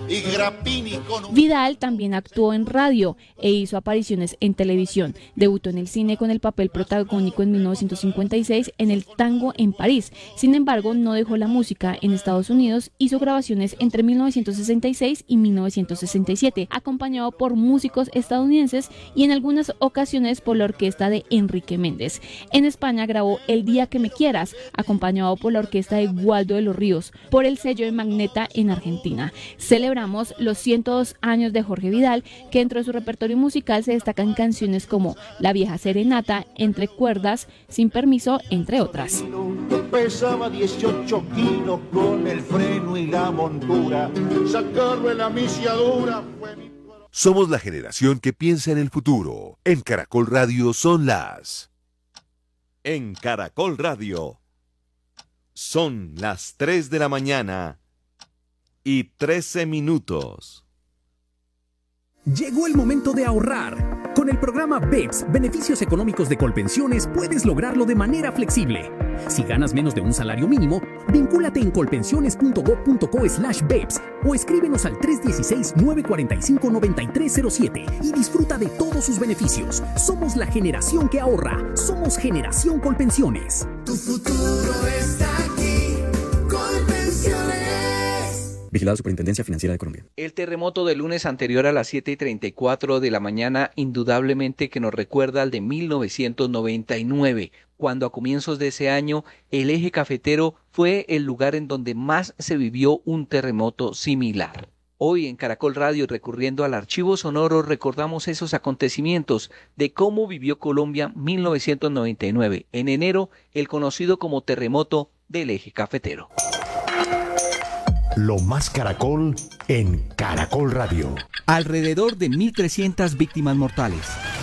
y Grappini con... Vidal también actuó en radio e hizo apariciones en televisión. Debutó en el cine con el papel protagónico en 1956 en El tango en París. Sin embargo, no dejó la música. En Estados Unidos hizo grabaciones entre 1966 y 1967, acompañado por músicos estadounidenses y en algunas ocasiones por la orquesta de Enrique Méndez. En España grabó El día que me quieras, acompañado por la orquesta de Waldo de los Ríos, por el sello de Magneta en Argentina. Celebramos los 102 años de Jorge Vidal, que dentro de su repertorio musical se destacan canciones como La vieja serenata, Entre cuerdas, Sin permiso, entre otras. Pesaba 18 kilos con el freno y la montura, sacarlo en la misiadura fue mi... Somos la generación que piensa en el futuro. En Caracol Radio son las... En Caracol Radio son las 3 de la mañana y 13 minutos. Llegó el momento de ahorrar. Con el programa BEPS, Beneficios Económicos de Colpensiones, puedes lograrlo de manera flexible. Si ganas menos de un salario mínimo, vincúlate en colpensiones.gov.co/BEPS o escríbenos al 316-945-9307 y disfruta de todos sus beneficios. Somos la generación que ahorra. Somos Generación Colpensiones. Tu futuro está aquí. Colpensiones. Vigilado Superintendencia Financiera de Colombia. El terremoto del lunes anterior a las 7:34 de la mañana indudablemente que nos recuerda al de 1999, cuando a comienzos de ese año el eje cafetero fue el lugar en donde más se vivió un terremoto similar. Hoy en Caracol Radio, recurriendo al archivo sonoro, recordamos esos acontecimientos de cómo vivió Colombia 1999, en enero, el conocido como terremoto del eje cafetero. Lo más Caracol en Caracol Radio. Alrededor de 1.300 víctimas mortales.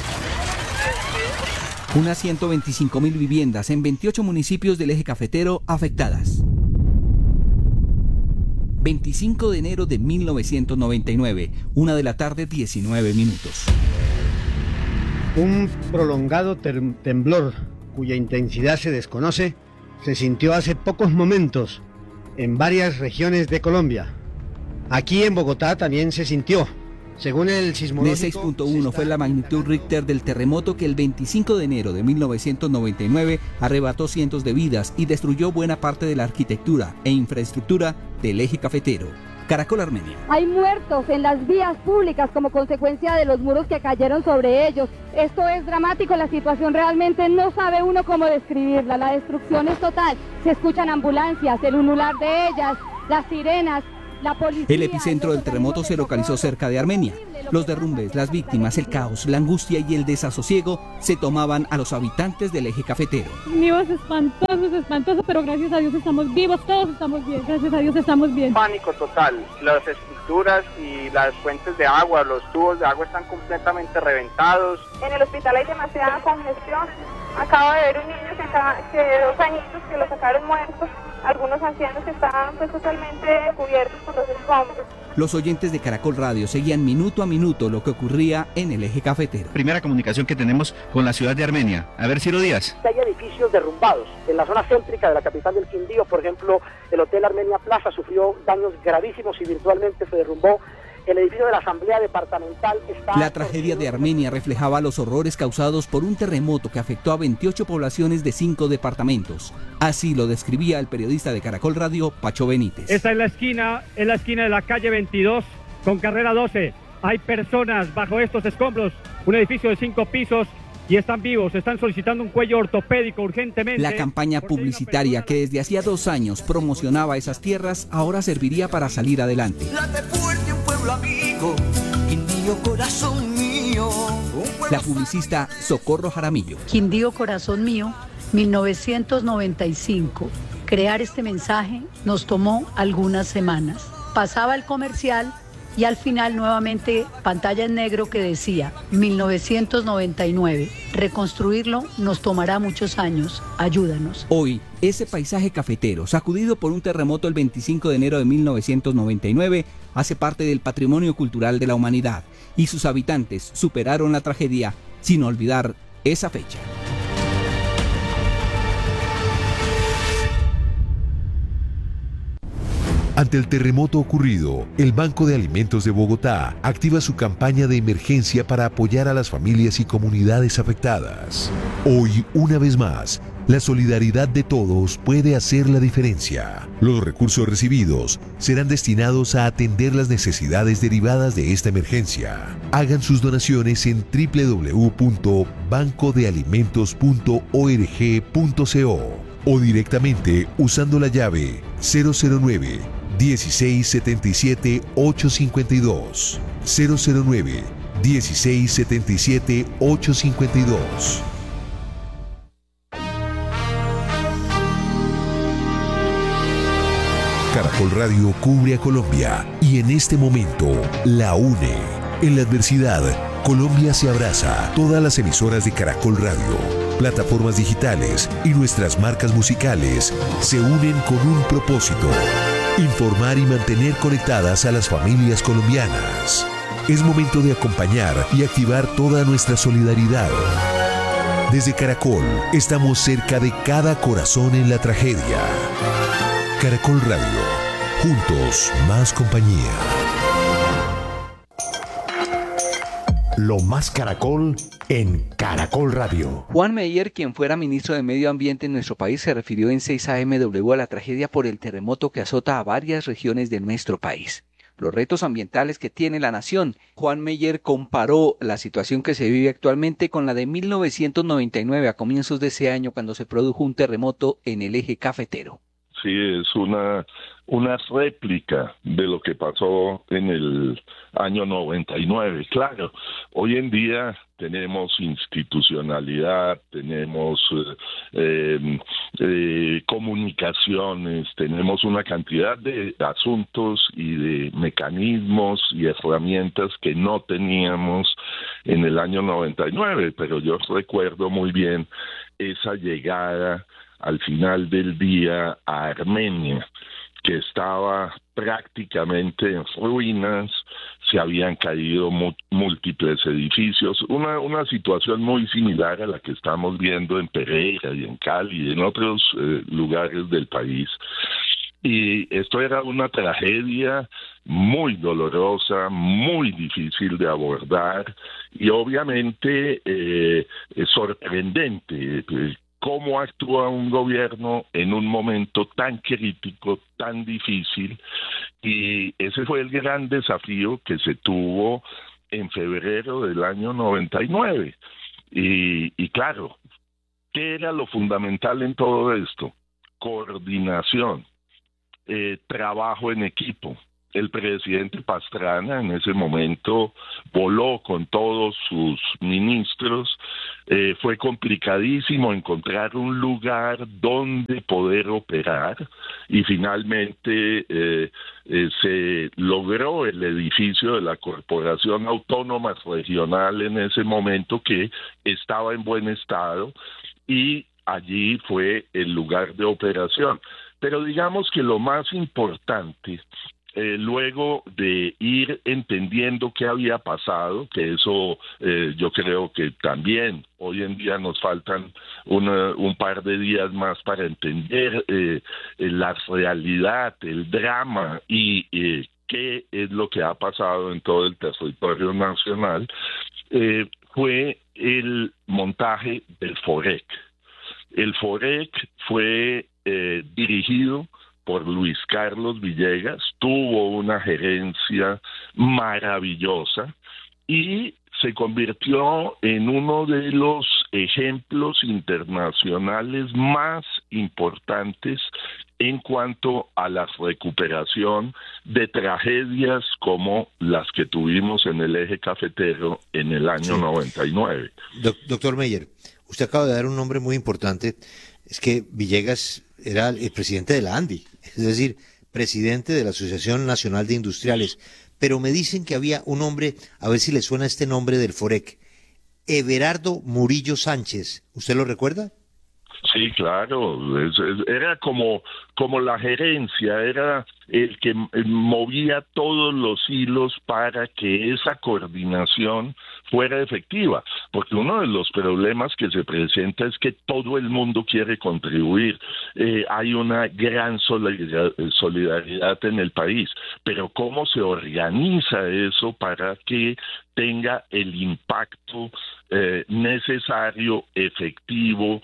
Unas 125.000 viviendas en 28 municipios del eje cafetero afectadas. 25 de enero de 1999, 1 de la tarde, 19 minutos. Un prolongado temblor, cuya intensidad se desconoce, se sintió hace pocos momentos en varias regiones de Colombia. Aquí en Bogotá también se sintió. Según el sismológico... De 6.1 fue la magnitud Richter del terremoto que el 25 de enero de 1999 arrebató cientos de vidas y destruyó buena parte de la arquitectura e infraestructura del eje cafetero. Caracol Armenia. Hay muertos en las vías públicas como consecuencia de los muros que cayeron sobre ellos. Esto es dramático, la situación realmente no sabe uno cómo describirla. La destrucción es total. Se escuchan ambulancias, el ulular de ellas, las sirenas, la policía... El epicentro del terremoto se localizó cerca de Armenia. Los derrumbes, las víctimas, el caos, la angustia y el desasosiego se tomaban a los habitantes del eje cafetero. Mío, es espantoso, pero gracias a Dios estamos vivos, todos estamos bien, gracias a Dios estamos bien. Pánico total, las estructuras y las fuentes de agua, los tubos de agua están completamente reventados. En el hospital hay demasiada congestión, acabo de ver un niño que de 2 añitos que lo sacaron muerto, algunos ancianos que estaban pues totalmente cubiertos por los escombros. Los oyentes de Caracol Radio seguían minuto a minuto lo que ocurría en el eje cafetero. Primera comunicación que tenemos con la ciudad de Armenia. A ver, Ciro Díaz. Hay edificios derrumbados. En la zona céntrica de la capital del Quindío, por ejemplo, el Hotel Armenia Plaza sufrió daños gravísimos y virtualmente se derrumbó. El edificio de la Asamblea Departamental está... La tragedia de Armenia reflejaba los horrores causados por un terremoto que afectó a 28 poblaciones de 5 departamentos. Así lo describía el periodista de Caracol Radio, Pacho Benítez. Esta es la esquina de la calle 22 con carrera 12. Hay personas bajo estos escombros, un edificio de 5 pisos y están vivos, están solicitando un cuello ortopédico urgentemente. La campaña publicitaria que desde hacía 2 años promocionaba esas tierras ahora serviría para salir adelante. Amigo, Quindío, corazón mío. La publicista Socorro Jaramillo. Quindío, corazón mío, 1995. Crear este mensaje nos tomó algunas semanas. Pasaba el comercial y al final nuevamente pantalla en negro que decía 1999. Reconstruirlo nos tomará muchos años. Ayúdanos. Hoy, ese paisaje cafetero, sacudido por un terremoto el 25 de enero de 1999, hace parte del patrimonio cultural de la humanidad y sus habitantes superaron la tragedia sin olvidar esa fecha. Ante el terremoto ocurrido, el Banco de Alimentos de Bogotá activa su campaña de emergencia para apoyar a las familias y comunidades afectadas. Hoy, una vez más, la solidaridad de todos puede hacer la diferencia. Los recursos recibidos serán destinados a atender las necesidades derivadas de esta emergencia. Hagan sus donaciones en www.bancodealimentos.org.co o directamente usando la llave 009 1677 852 009 1677 852. Caracol Radio cubre a Colombia y en este momento la une. En la adversidad, Colombia se abraza. Todas las emisoras de Caracol Radio, plataformas digitales y nuestras marcas musicales se unen con un propósito: informar y mantener conectadas a las familias colombianas. Es momento de acompañar y activar toda nuestra solidaridad. Desde Caracol, estamos cerca de cada corazón en la tragedia. Caracol Radio, juntos más compañía. Lo más Caracol en Caracol Radio. Juan Meyer, quien fuera ministro de Medio Ambiente en nuestro país, se refirió en 6am a la tragedia por el terremoto que azota a varias regiones de nuestro país. Los retos ambientales que tiene la nación. Juan Meyer comparó la situación que se vive actualmente con la de 1999, a comienzos de ese año, cuando se produjo un terremoto en el eje cafetero. Sí, es una réplica de lo que pasó en el año 99. Claro, hoy en día tenemos institucionalidad, tenemos comunicaciones, tenemos una cantidad de asuntos y de mecanismos y herramientas que no teníamos en el año 99, pero yo recuerdo muy bien esa llegada al final del día a Armenia, que estaba prácticamente en ruinas, se habían caído múltiples edificios, una situación muy similar a la que estamos viendo en Pereira y en Cali y en otros lugares del país. Y esto era una tragedia muy dolorosa, muy difícil de abordar y obviamente sorprendente. ¿Cómo actúa un gobierno en un momento tan crítico, tan difícil? Y ese fue el gran desafío que se tuvo en febrero del año 99. Y claro, ¿qué era lo fundamental en todo esto? Coordinación, trabajo en equipo. El presidente Pastrana en ese momento voló con todos sus ministros. Fue complicadísimo encontrar un lugar donde poder operar y finalmente se logró el edificio de la Corporación Autónoma Regional en ese momento, que estaba en buen estado, y allí fue el lugar de operación. Pero digamos que lo más importante, luego de ir entendiendo qué había pasado, que eso yo creo que también hoy en día nos faltan un par de días más para entender la realidad, el drama y qué es lo que ha pasado en todo el territorio nacional, fue el montaje del FOREC. El FOREC fue dirigido por Luis Carlos Villegas, tuvo una gerencia maravillosa y se convirtió en uno de los ejemplos internacionales más importantes en cuanto a la recuperación de tragedias como las que tuvimos en el eje cafetero en el año 99. Doctor Meyer, usted acaba de dar un nombre muy importante. Es que Villegas era el presidente de la ANDI, es decir, presidente de la Asociación Nacional de Industriales. Pero me dicen que había un hombre, a ver si le suena este nombre del FOREC, Everardo Murillo Sánchez. ¿Usted lo recuerda? Sí, claro, era como la gerencia, era el que movía todos los hilos para que esa coordinación fuera efectiva, porque uno de los problemas que se presenta es que todo el mundo quiere contribuir, hay una gran solidaridad en el país, pero ¿cómo se organiza eso para que tenga el impacto necesario, efectivo,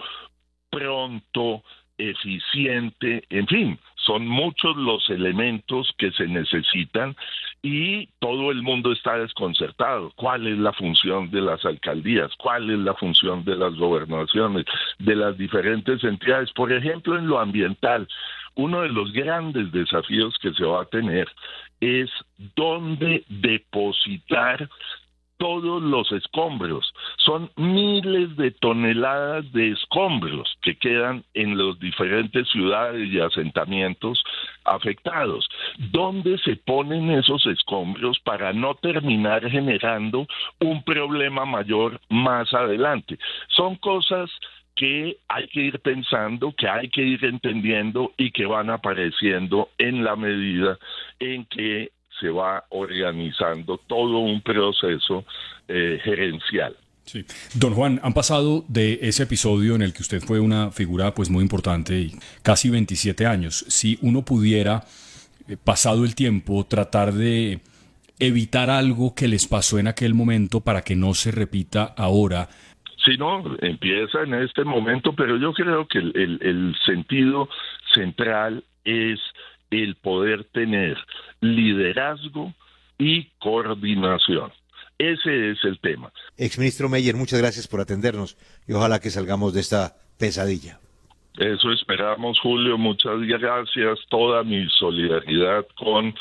pronto, eficiente, en fin, son muchos los elementos que se necesitan y todo el mundo está desconcertado. ¿Cuál es la función de las alcaldías? ¿Cuál es la función de las gobernaciones, de las diferentes entidades? Por ejemplo, en lo ambiental, uno de los grandes desafíos que se va a tener es dónde depositar todos los escombros. Son miles de toneladas de escombros que quedan en las diferentes ciudades y asentamientos afectados. ¿Dónde se ponen esos escombros para no terminar generando un problema mayor más adelante? Son cosas que hay que ir pensando, que hay que ir entendiendo y que van apareciendo en la medida en que se va organizando todo un proceso gerencial. Sí. Don Juan, han pasado de ese episodio en el que usted fue una figura pues muy importante y casi 27 años. Si uno pudiera, pasado el tiempo, tratar de evitar algo que les pasó en aquel momento para que no se repita ahora. Sí, no, empieza en este momento, pero yo creo que el sentido central es el poder tener liderazgo y coordinación. Ese es el tema. Exministro Meyer, muchas gracias por atendernos y ojalá que salgamos de esta pesadilla. Eso esperamos, Julio. Muchas gracias. Toda mi solidaridad con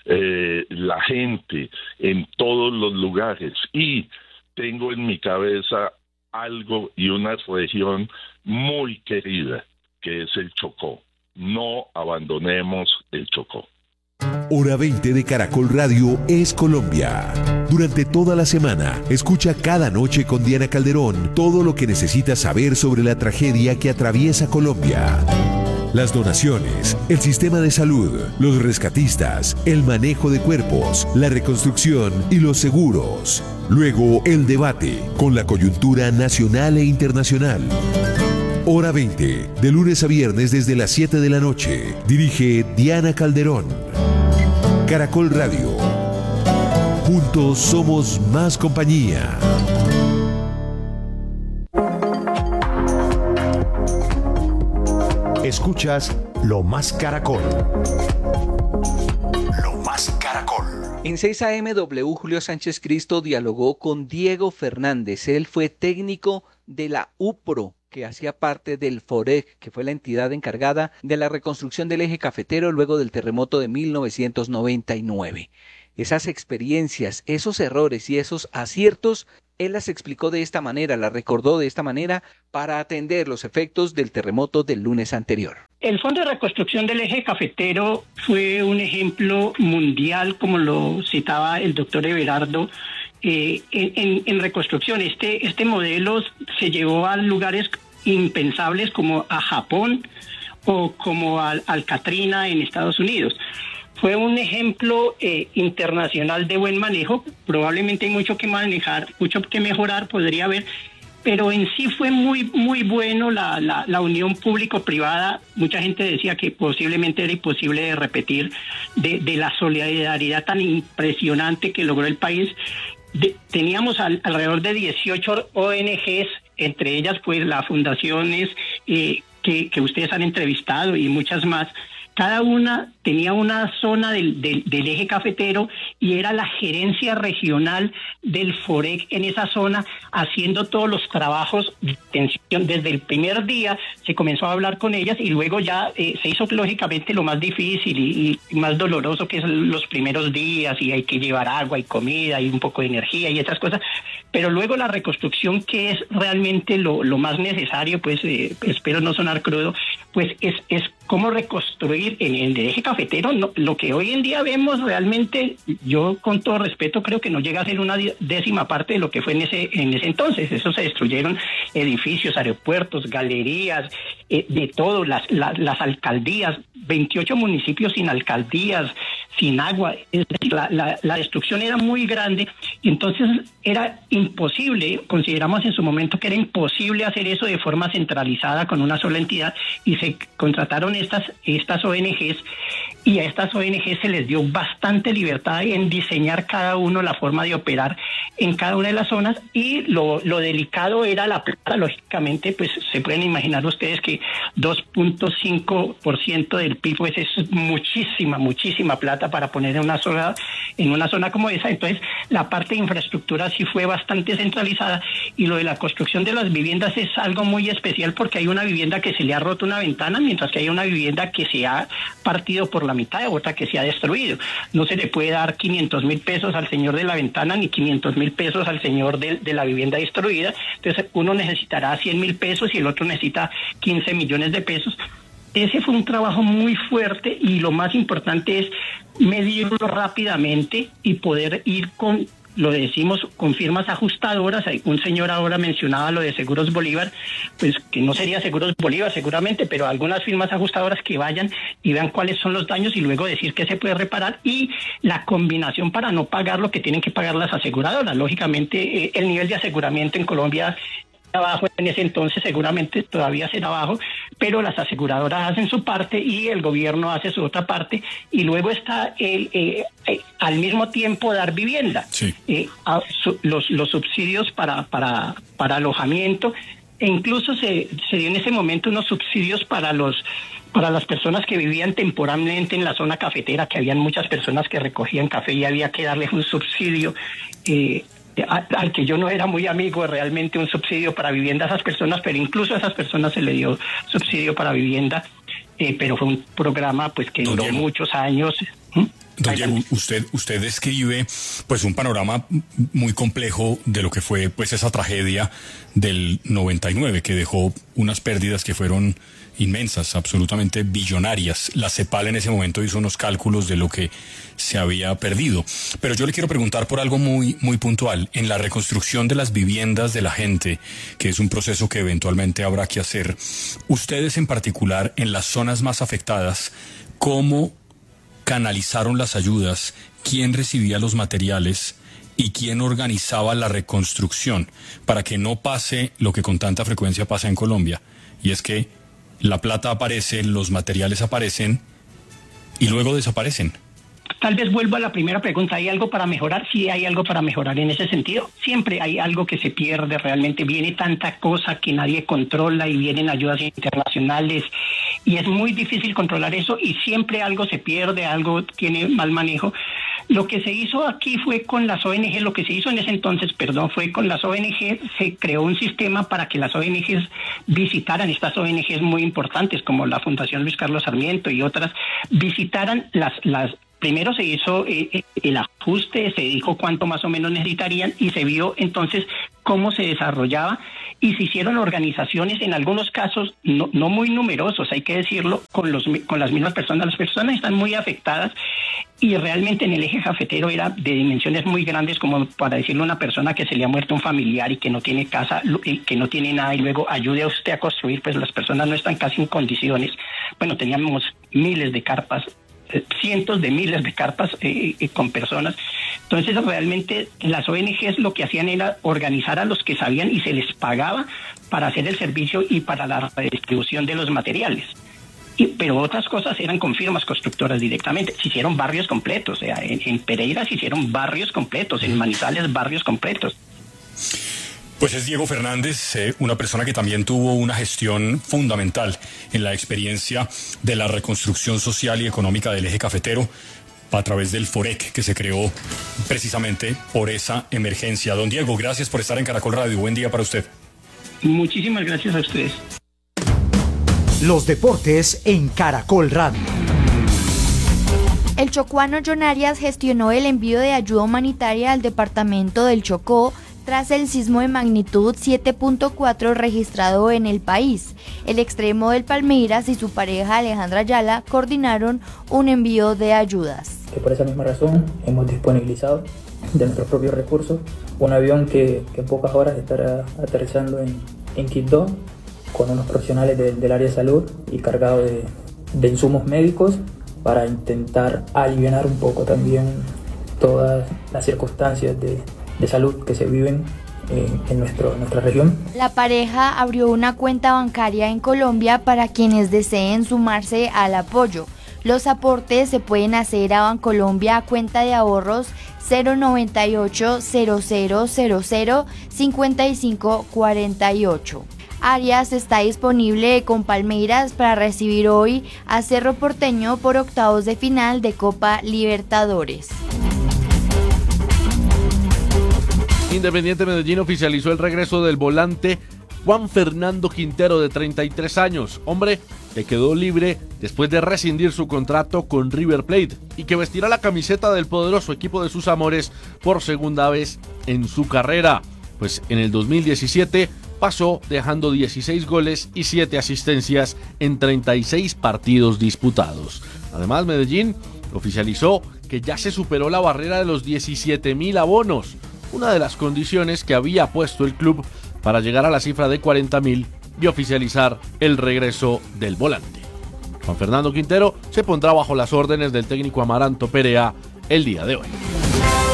la gente en todos los lugares. Y tengo en mi cabeza algo y una región muy querida, que es el Chocó. No abandonemos el Chocó. Hora 20 de Caracol Radio es Colombia. Durante toda la semana, escucha cada noche con Diana Calderón todo lo que necesitas saber sobre la tragedia que atraviesa Colombia. Las donaciones, el sistema de salud, los rescatistas, el manejo de cuerpos, la reconstrucción y los seguros. Luego, el debate con la coyuntura nacional e internacional. Hora 20, de lunes a viernes desde las 7 de la noche. Dirige Diana Calderón. Caracol Radio. Juntos somos más compañía. Escuchas Lo Más Caracol. Lo Más Caracol. En 6 AM W, Julio Sánchez Cristo dialogó con Diego Fernández. Él fue técnico de la UPRO, que hacía parte del FOREC, que fue la entidad encargada de la reconstrucción del eje cafetero luego del terremoto de 1999. Esas experiencias, esos errores y esos aciertos, él las explicó de esta manera, las recordó de esta manera para atender los efectos del terremoto del lunes anterior. El Fondo de Reconstrucción del Eje Cafetero fue un ejemplo mundial, como lo citaba el doctor Everardo, en reconstrucción. Este modelo se llevó a lugares impensables como a Japón o como al Katrina en Estados Unidos. Fue un ejemplo internacional de buen manejo. Probablemente hay mucho que manejar, mucho que mejorar, podría haber, pero en sí fue muy bueno la unión público-privada. Mucha gente decía que posiblemente era imposible de repetir de la solidaridad tan impresionante que logró el país. Teníamos alrededor de 18 ONGs, entre ellas pues las fundaciones que ustedes han entrevistado y muchas más. Cada una tenía una zona del eje cafetero y era la gerencia regional del FOREC en esa zona haciendo todos los trabajos de atención. Desde el primer día se comenzó a hablar con ellas y luego ya se hizo lógicamente lo más difícil y más doloroso, que es los primeros días, y hay que llevar agua y comida y un poco de energía y esas cosas. Pero luego la reconstrucción, que es realmente lo más necesario, pues espero no sonar crudo, pues es cómo reconstruir en el eje cafetero. No, lo que hoy en día vemos realmente, yo con todo respeto creo que no llega a ser una 10ª parte de lo que fue en ese entonces. Eso se destruyeron edificios, aeropuertos, galerías, de todo, las alcaldías, 28 municipios sin alcaldías, sin agua. Es decir, la destrucción era muy grande y entonces era imposible, consideramos en su momento que era imposible hacer eso de forma centralizada con una sola entidad, y se contrataron estas ONGs, y a estas ONGs se les dio bastante libertad en diseñar cada uno la forma de operar en cada una de las zonas, y lo delicado era la plata. Lógicamente, pues se pueden imaginar ustedes que 2.5% del PIB pues es muchísima plata para poner en una zona como esa. Entonces la parte de infraestructura sí fue bastante centralizada, y lo de la construcción de las viviendas es algo muy especial, porque hay una vivienda que se le ha roto una ventana, mientras que hay una vivienda que se ha partido por la mitad y otra que se ha destruido. No se le puede dar 500,000 pesos al señor de la ventana ni 500,000 pesos al señor de la vivienda destruida. Entonces uno necesitará 100,000 pesos y el otro necesita 15 millones de pesos. Ese fue un trabajo muy fuerte, y lo más importante es medirlo rápidamente y poder ir con, lo decimos, con firmas ajustadoras. Un señor ahora mencionaba lo de Seguros Bolívar, pues que no sería Seguros Bolívar seguramente, pero algunas firmas ajustadoras que vayan y vean cuáles son los daños y luego decir que se puede reparar, y la combinación para no pagar lo que tienen que pagar las aseguradoras. Lógicamente, el nivel de aseguramiento en Colombia abajo en ese entonces, seguramente todavía será bajo, pero las aseguradoras hacen su parte y el gobierno hace su otra parte, y luego está al mismo tiempo dar vivienda. Sí. Los subsidios para alojamiento, e incluso se dio en ese momento unos subsidios para las personas que vivían temporalmente en la zona cafetera, que habían muchas personas que recogían café y había que darles un subsidio, al que yo no era muy amigo, realmente un subsidio para vivienda a esas personas, pero incluso a esas personas se le dio subsidio para vivienda, pero fue un programa pues que duró muchos años. Don Diego, usted describe pues un panorama muy complejo de lo que fue pues esa tragedia del 99, que dejó unas pérdidas que fueron inmensas, absolutamente billonarias. La CEPAL en ese momento hizo unos cálculos de lo que se había perdido. Pero yo le quiero preguntar por algo muy puntual. En la reconstrucción de las viviendas de la gente, que es un proceso que eventualmente habrá que hacer, ustedes en particular en las zonas más afectadas, ¿cómo canalizaron las ayudas? ¿Quién recibía los materiales? ¿Y quién organizaba la reconstrucción? Para que no pase lo que con tanta frecuencia pasa en Colombia, y es que la plata aparece, los materiales aparecen y luego desaparecen. Tal vez vuelvo a la primera pregunta. ¿Hay algo para mejorar? Sí, hay algo para mejorar en ese sentido. Siempre hay algo que se pierde realmente. Viene tanta cosa que nadie controla y vienen ayudas internacionales y es muy difícil controlar eso, y siempre algo se pierde, algo tiene mal manejo. Lo que se hizo aquí fue con las ONG, lo que se hizo en ese entonces, fue con las ONG, se creó un sistema para que las ONGs visitaran, estas ONGs muy importantes como la Fundación Luis Carlos Sarmiento y otras, visitaran primero se hizo el ajuste, se dijo cuánto más o menos necesitarían y se vio entonces cómo se desarrollaba, y se hicieron organizaciones, en algunos casos no muy numerosos, hay que decirlo, con las mismas personas. Las personas están muy afectadas, y realmente en el eje cafetero era de dimensiones muy grandes, como para decirle a una persona que se le ha muerto un familiar y que no tiene casa, que no tiene nada, y luego ayude a usted a construir, pues las personas no están casi en condiciones. Bueno, teníamos miles de carpas, cientos de miles de carpas con personas. Entonces realmente las ONGs lo que hacían era organizar a los que sabían y se les pagaba para hacer el servicio y para la redistribución de los materiales. Pero otras cosas eran con firmas constructoras directamente. Se hicieron barrios completos, o sea, en Pereira se hicieron barrios completos, en Manizales barrios completos. Pues es Diego Fernández, una persona que también tuvo una gestión fundamental en la experiencia de la reconstrucción social y económica del eje cafetero a través del FOREC, que se creó precisamente por esa emergencia. Don Diego, gracias por estar en Caracol Radio. Buen día para usted. Muchísimas gracias a ustedes. Los deportes en Caracol Radio. El chocuano John Arias gestionó el envío de ayuda humanitaria al departamento del Chocó tras el sismo de magnitud 7.4 registrado en el país. El extremo del Palmeiras y su pareja Alejandra Ayala coordinaron un envío de ayudas. Que por esa misma razón hemos disponibilizado de nuestros propios recursos un avión que en pocas horas estará aterrizando en Quito con unos profesionales del área de salud y cargado de insumos médicos para intentar aliviar un poco también todas las circunstancias de salud que se viven en nuestra región. La pareja abrió una cuenta bancaria en Colombia para quienes deseen sumarse al apoyo. Los aportes se pueden hacer a Bancolombia a cuenta de ahorros 098 0000 5548. Arias está disponible con Palmeiras para recibir hoy a Cerro Porteño por octavos de final de Copa Libertadores. Independiente Medellín oficializó el regreso del volante Juan Fernando Quintero, de 33 años, hombre que quedó libre después de rescindir su contrato con River Plate y que vestirá la camiseta del poderoso equipo de sus amores por segunda vez en su carrera, pues en el 2017 pasó dejando 16 goles y 7 asistencias en 36 partidos disputados. Además, Medellín oficializó que ya se superó la barrera de los 17.000 abonos, una de las condiciones que había puesto el club para llegar a la cifra de 40.000 y oficializar el regreso del volante. Juan Fernando Quintero se pondrá bajo las órdenes del técnico Amaranto Perea el día de hoy.